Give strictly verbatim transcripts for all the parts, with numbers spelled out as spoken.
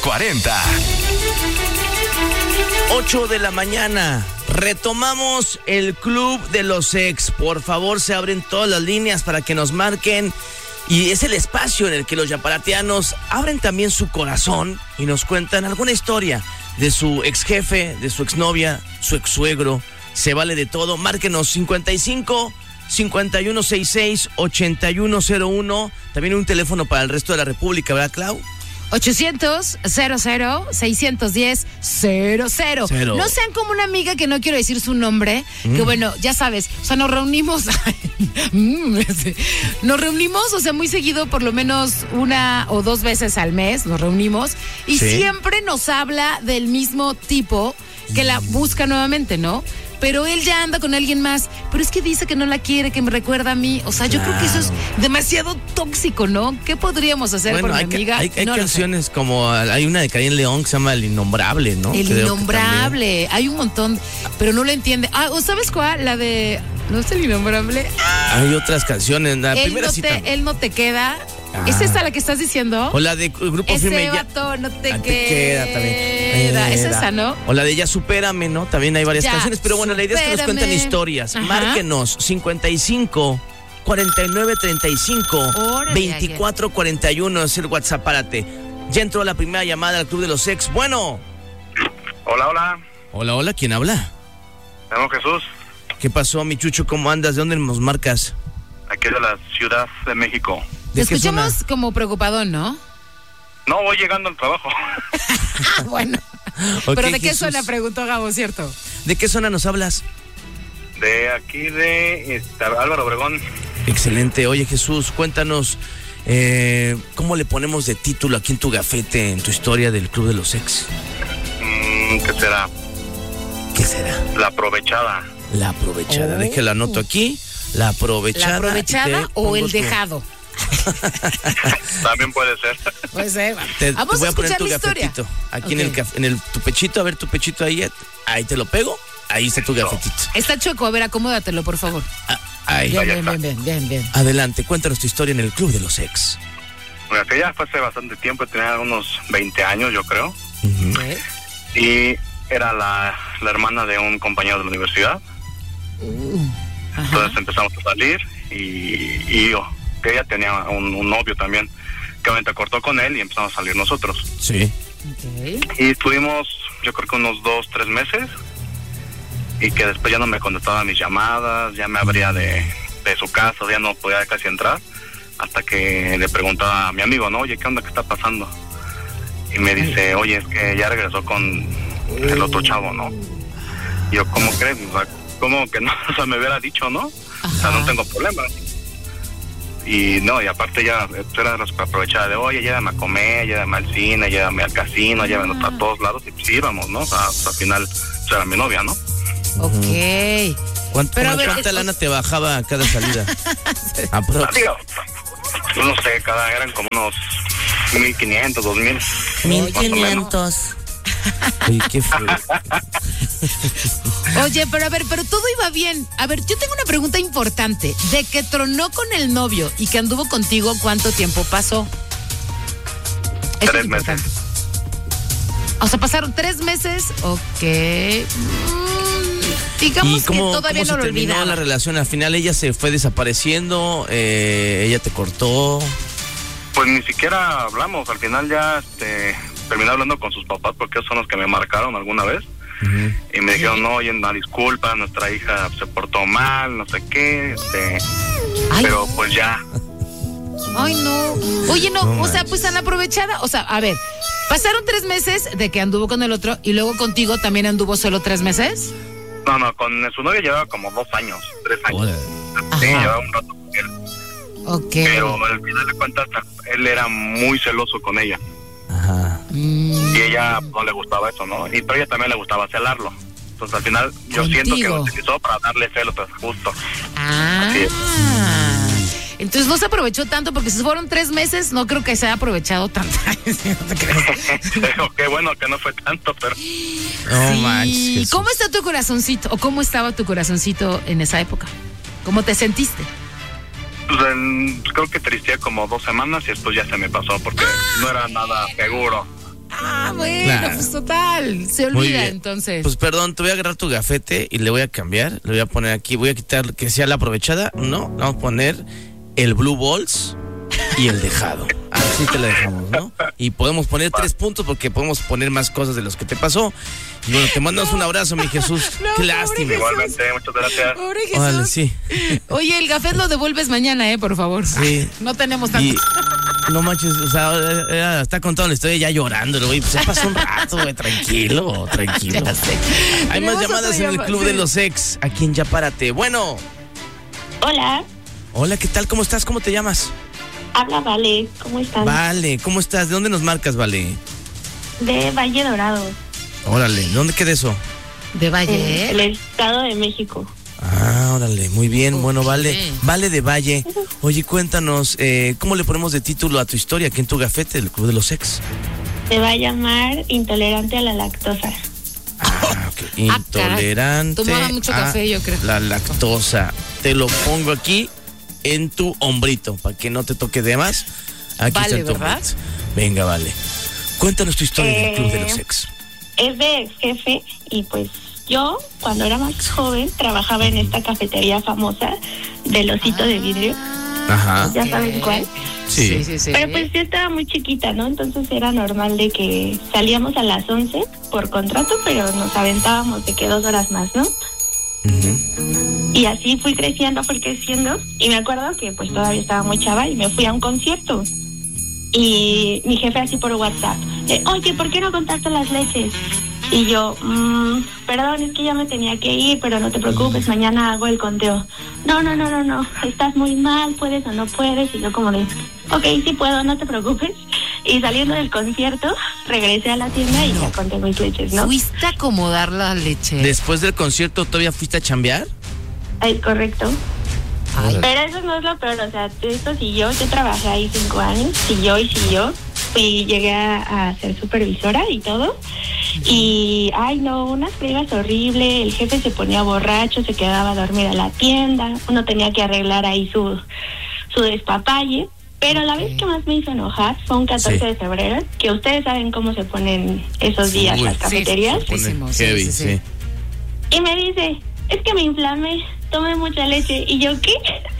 cuarenta. ocho de la mañana. Retomamos el Club de los Ex. Por favor, se abren todas las líneas para que nos marquen. Y es el espacio en el que los yaparatianos abren también su corazón y nos cuentan alguna historia de su ex jefe, de su exnovia, su ex suegro. Se vale de todo. Márquenos cincuenta y cinco, cincuenta y uno sesenta y seis, ochenta y uno cero uno. También un teléfono para el resto de la República, ¿verdad, Clau? ochocientos, cero cero, seiscientos diez, cero cero. Cero. No sean como una amiga que no quiero decir su nombre, mm. que bueno, ya sabes, o sea, nos reunimos, nos reunimos, o sea, muy seguido, por lo menos una o dos veces al mes nos reunimos y ¿sí? Siempre nos habla del mismo tipo que la busca nuevamente, ¿no? Pero él ya anda con alguien más, pero es que dice que no la quiere, que me recuerda a mí. O sea, claro. Yo creo que eso es demasiado tóxico, ¿no? ¿Qué podríamos hacer bueno, por hay mi amiga? Hay, hay no canciones como, hay una de Karin León que se llama El Innombrable, ¿no? El Creo Innombrable, hay un montón, pero no lo entiende. Ah, ¿o sabes cuál? La de, ¿no es El Innombrable? Hay otras canciones, la él primera no cita. Te, él no te queda. Ah. ¿Es esta la que estás diciendo? O la de Grupo Ese Firme. Ese vato no te, ah, queda. te queda también. Queda. Es esa, ¿no? O la de Ya Supérame, ¿no? También hay varias ya, canciones. Pero bueno, la idea es que nos cuenten historias. Ajá. Márquenos cincuenta y cinco, cuarenta y nueve, treinta y cinco, Órale, veinticuatro, cuarenta y uno es el WhatsApp, párate. Ya entró la primera llamada al Club de los Ex. Bueno. Hola, hola. Hola, hola, ¿quién habla? Me llamo Jesús. ¿Qué pasó, mi Chucho? ¿Cómo andas? ¿De dónde nos marcas? Aquí de la Ciudad de México. Te escuchamos zona? Como preocupadón, ¿no? No, voy llegando al trabajo. Bueno. Okay, ¿pero de qué Jesús. Zona, preguntó Gabo, cierto? ¿De qué zona nos hablas? De aquí de este, Álvaro Obregón. Excelente. Oye, Jesús, cuéntanos, eh, ¿cómo le ponemos de título aquí en tu gafete, en tu historia del Club de los Ex? Mm, ¿Qué será? ¿Qué será? La aprovechada. La aprovechada. Oh. Déjala anoto aquí. La aprovechada. ¿La aprovechada o el dejado? También puede ser. Puede ser. Te, Vamos te voy a, a poner tu la gafetito. Aquí okay. en, el, en el tu pechito, a ver tu pechito ahí. Ahí te lo pego. Ahí está tu gafetito. Está chueco, a ver, acomódatelo, por favor. Ah, ahí. Bien, bien, bien, bien, bien, bien. Adelante, cuéntanos tu historia en el Club de los Ex. Bueno, que ya fue hace bastante tiempo, tenía unos veinte años, yo creo. Uh-huh. Y era la, la hermana de un compañero de la universidad. Uh, Entonces empezamos a salir y, y yo, que ella tenía un, un novio también, que obviamente cortó con él y empezamos a salir nosotros. Sí. Okay. Y estuvimos, yo creo que unos dos, tres meses, y que después ya no me contestaba mis llamadas, ya me abría de, de su casa, ya no podía casi entrar, hasta que le preguntaba a mi amigo, ¿no? Oye, ¿qué onda? ¿Qué está pasando? Y me dice, oye, es que ya regresó con el otro chavo, ¿no? Y yo, ¿cómo crees? O sea, ¿cómo que no? O sea, me hubiera dicho, ¿no? Ajá. O sea, no tengo problema. Y no, y aparte ya era aprovechada de, oye, llévame a comer, llévame al cine, llévame al casino, llévame a todos lados, y pues íbamos, ¿no? O sea, pues, al final pues, era mi novia, ¿no? Ok. ¿Cuánto, Pero ver, ¿cuánta es... lana te bajaba a cada salida? Aprox. Digo, no sé, cada eran como unos mil quinientos, dos mil. Mil quinientos. Oye, qué feo. Oye, pero a ver, pero todo iba bien. A ver, yo tengo una pregunta importante. De que tronó con el novio y que anduvo contigo, ¿cuánto tiempo pasó? Eso tres meses. O sea, pasaron tres meses. Ok. Mm, digamos ¿Y cómo, que todavía cómo no se lo terminó olvidaba. La relación? Al final ella se fue desapareciendo, eh, ella te cortó. Pues ni siquiera hablamos. Al final ya este, terminé hablando con sus papás porque ellos son los que me marcaron alguna vez. Uh-huh. Y me dijeron, no, oye, una disculpa, nuestra hija se portó mal, no sé qué, este, Ay, pero no. pues ya. Ay, no. Oye, no, no o sea, pues tan aprovechada. O sea, a ver, pasaron tres meses de que anduvo con el otro y luego contigo también anduvo solo tres meses. No, no, con su novia llevaba como dos años, tres años. Ajá. Sí, llevaba un rato con él. Ok. Pero al final de cuentas, él era muy celoso con ella. Ajá. Mm. Y ella no le gustaba eso, ¿no? Y pero ella también le gustaba celarlo. Entonces al final yo Contigo. siento que lo utilizó para darle celos, pues, justo. Ah. Así es. Entonces no se aprovechó tanto porque si fueron tres meses, no creo que se haya aprovechado tanto. No te creo. Pero qué bueno que no fue tanto, pero... No sí. manches. ¿Cómo está tu corazoncito? ¿O cómo estaba tu corazoncito en esa época? ¿Cómo te sentiste? Pues en, creo que tristeé como dos semanas y después ya se me pasó porque ah. no era nada seguro. Ah, bueno, Claro. pues total. Se Muy olvida bien. entonces. Pues perdón, te voy a agarrar tu gafete y le voy a cambiar. Le voy a poner aquí, voy a quitar que sea la aprovechada. No, vamos a poner el Blue Balls y el dejado. Así te la dejamos, ¿no? Y podemos poner tres puntos porque podemos poner más cosas de los que te pasó. Y bueno, te mandamos No. un abrazo, mi Jesús. No, Qué pobre lástima. Jesús. Igualmente, muchas gracias. Pobre Jesús. Órale, sí. Oye, el gafet lo devuelves mañana, ¿eh? Por favor. Sí. No tenemos tanto. Y no manches, o sea, eh, está contando la historia ya llorando, güey. Pues ya pasó un rato, güey. Tranquilo, tranquilo. Ya sé. Hay más Tenemos llamadas otra en el llama- Club sí. de los Ex. Aquí en Ya Párate. Bueno, Hola, hola, ¿qué tal? ¿Cómo estás? ¿Cómo te llamas? habla Vale, ¿cómo están? Vale, ¿cómo estás? ¿De dónde nos marcas, Vale? De Valle Dorado, Órale, ¿de dónde queda eso? De Valle, en el ¿eh? Estado de México. Ah, órale, muy bien. Bueno, Ok. Vale, Vale de Valle. Oye, cuéntanos, eh, ¿cómo le ponemos de título a tu historia aquí en tu gafete del Club de los Ex? Se va a llamar Intolerante a la Lactosa. Ah, ok. Intolerante Tomaba mucho a café, yo creo. la lactosa. Te lo pongo aquí en tu hombrito para que no te toque de más. Aquí Vale, está en tu ¿verdad? hombrito. Venga, Vale. Cuéntanos tu historia del Eh, Club de los Ex. Es de ex jefe y pues yo, cuando era más joven, trabajaba en esta cafetería famosa del osito de vidrio. Ajá. ¿Ya Ok. saben cuál? Sí. Sí, sí, sí. Pero pues yo estaba muy chiquita, ¿no? Entonces era normal de que salíamos a las once por contrato, pero nos aventábamos de que dos horas más, ¿no? Ujú. Y así fui creciendo, fui creciendo. Y me acuerdo que pues todavía estaba muy chava y me fui a un concierto. Y mi jefe así por WhatsApp, eh, oye, ¿por qué no contaste las leches? Y yo, mmm, perdón, es que ya me tenía que ir, pero no te preocupes, mañana hago el conteo. No, no, no, no, no, estás muy mal, puedes o no puedes. Y yo como de, ok, sí puedo, no te preocupes. Y saliendo del concierto, regresé a la tienda y ya conté mis leches, ¿no? ¿Fuiste a acomodar la leche? Después del concierto, ¿todavía fuiste a chambear? Es correcto. Ay, Pero eso no es lo peor, o sea, esto siguió, yo trabajé ahí cinco años, siguió y siguió, y llegué a, a ser supervisora y todo, y, ay no, unas fregas horribles, el jefe se ponía borracho, se quedaba a dormir a la tienda, uno tenía que arreglar ahí su, su despapalle, pero la vez que más me hizo enojar fue un catorce Sí. de febrero, que ustedes saben cómo se ponen esos días Uy, las sí, cafeterías, sí, sí. Pone Sí, heavy, sí, sí. sí. y me dice, es que me inflamé, tomé mucha leche. Y yo, ¿qué?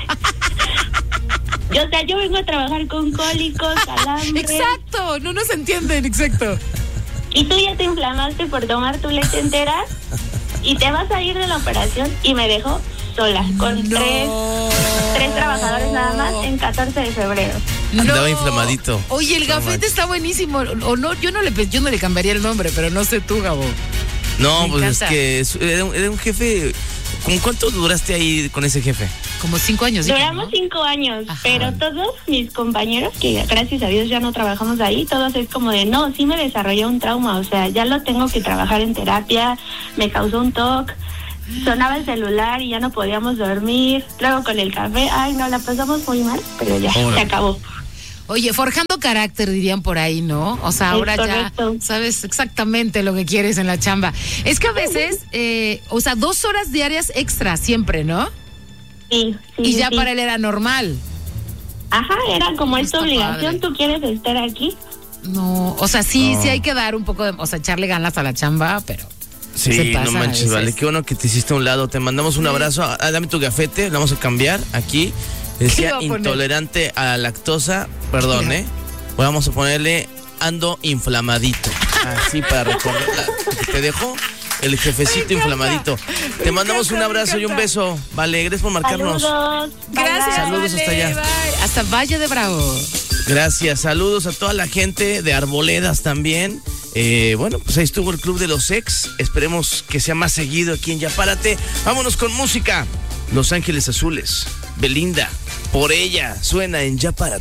Yo, o sea, yo vengo a trabajar con cólicos, calambres. Exacto, no nos entienden, exacto. Y tú ya te inflamaste por tomar tu leche entera y te vas a ir de la operación. Y me dejó sola, con No. tres, tres trabajadores nada más en catorce de febrero. Andaba inflamadito. Oye, el No gafete manches. está buenísimo. O no, yo no le yo no le cambiaría el nombre, pero no sé tú, Gabo. No, Me pues encanta. es que es- era un, era un jefe. ¿Con cuánto duraste ahí con ese jefe? Como cinco años. dije, Duramos ¿no? cinco años, Ajá. pero todos mis compañeros, que gracias a Dios ya no trabajamos ahí, todos es como de, no, sí me desarrolló un trauma, o sea, ya lo tengo que trabajar en terapia, me causó un toque, sonaba el celular y ya no podíamos dormir, luego con el café, ay no, la pasamos muy mal, pero ya, Órale. se acabó. Oye, forjando carácter, dirían por ahí, ¿no? O sea, Es ahora ya correcto. sabes exactamente lo que quieres en la chamba. Es que a veces, eh, o sea, dos horas diarias extra siempre, ¿no? Sí, sí, Y ya sí. para él era normal. Ajá, era como es tu Está obligación, padre. tú quieres estar aquí. No, o sea, sí, No. sí hay que dar un poco de, o sea, echarle ganas a la chamba, pero Sí, Se pasa no a manches, veces. vale. Qué bueno que te hiciste a un lado. Te mandamos un abrazo. Ah, dame tu gafete, lo vamos a cambiar aquí. Decía le voy a poner? intolerante a la lactosa. Perdón, Ajá. ¿eh? Vamos a ponerle ando inflamadito. Así para recordar. la- Te dejo el jefecito inflamadito. Te mandamos encanta, un me abrazo y un encanta. beso. Vale, gracias por marcarnos. Saludos. bye, gracias. bye. Saludos hasta Vale, allá. bye. Hasta Valle de Bravo. Gracias, saludos a toda la gente de Arboledas también. Eh, bueno, pues ahí estuvo el Club de los Ex. Esperemos que sea más seguido aquí en Ya Párate. Vámonos con música. Los Ángeles Azules, Belinda, por ella, suena en Ya Párate.